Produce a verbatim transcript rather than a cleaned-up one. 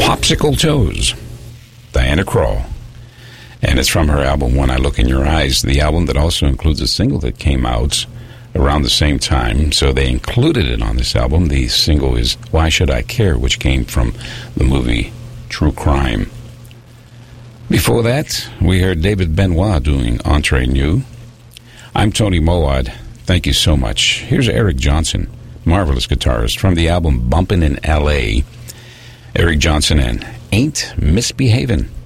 Popsicle Toes, Diana Krall. And it's from her album, When I Look in Your Eyes, the album that also includes a single that came out around the same time. So they included it on this album. The single is Why Should I Care, which came from the movie True Crime. Before that, we heard David Benoit doing Entre Nous. I'm Tony Moad. Thank you so much. Here's Eric Johnson, marvelous guitarist, from the album Bumpin' in L A. Eric Johnson and Ain't Misbehavin'.